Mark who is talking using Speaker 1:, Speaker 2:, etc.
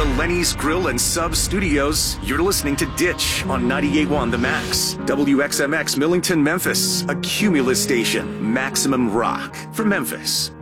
Speaker 1: the Lenny's Grill and Sub Studios, you're listening to Ditch on 98.1 The Max. WXMX Millington, Memphis, a Cumulus station, maximum rock for Memphis.